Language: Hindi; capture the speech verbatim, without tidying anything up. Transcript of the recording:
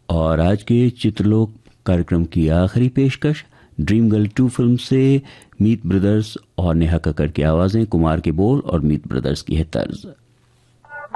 और आज के चित्रलोक कार्यक्रम की आखिरी पेशकश ड्रीम गर्ल टू फिल्म से मीत ब्रदर्स और नेहा कक्कड़ की आवाज़ें, कुमार के बोल और मीत ब्रदर्स की है तर्ज।